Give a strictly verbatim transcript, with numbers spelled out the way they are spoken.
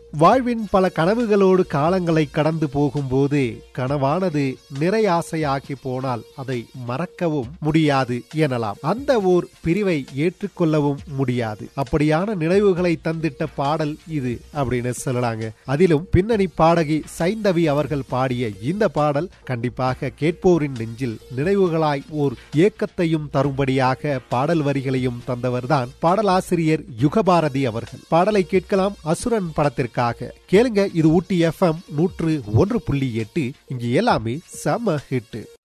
வாழ்வின் பல கனவுகளோடு காலங்களை கடந்து போகும்போது கனவானது நிறையாசையாகி போனால் அதை மறக்கவும் முடியாது எனலாம். அந்த ஓர் பிரிவை ஏற்றுக்கொள்ளவும் முடியாது. அப்படியான நினைவுகளை தந்திட்ட பாடல் இது அப்படின்னு சொல்லலாங்க. அதிலும் பின்னணி பாடகி சைந்தவி அவர்கள் பாடிய இந்த பாடல் கண்டிப்பாக கேட்போரின் நெஞ்சில் நினைவுகளாய் ஓர் ஏக்கத்தையும் தரும்படியாக பாடல் வரிகளையும் தந்தவர்தான் பாடலாசிரியர் யுகபாரதி அவர்கள். பாடலை கேட்கலாம் அசுரன் படத்திற்கு. கேளுங்க, இது ஊட்டி எஃப்எம் நூற்று ஒன்று புள்ளி எட்டு. இங்கு எல்லாமே செம ஹிட்.